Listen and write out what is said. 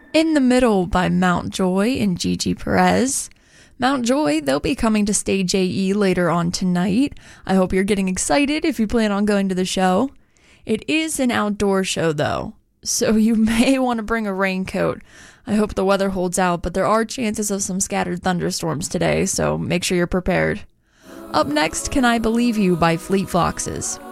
In the Middle by Mount Joy and Gigi Perez. Mount Joy, they'll be coming to Stage AE later on tonight. I hope you're getting excited if you plan on going to the show. It is an outdoor show though, so you may want to bring a raincoat. I hope the weather holds out, but there are chances of some scattered thunderstorms today, so make sure you're prepared. Up next, Can I Believe You by Fleet Foxes.